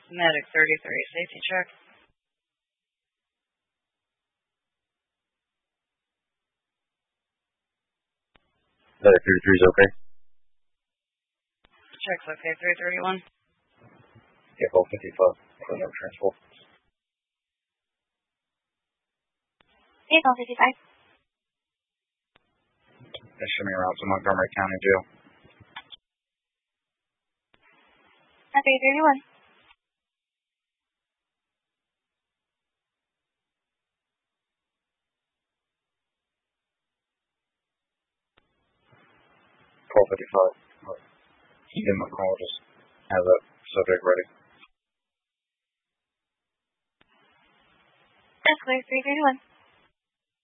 Medic 33, safety check. Medic 33 is okay. Check's okay, 331. Yeah, both 55. No transport. Vehicle 55. They're shipping around to Montgomery County Jail. 331. Call 55. He did my call, just have that subject ready. That's clear, 331.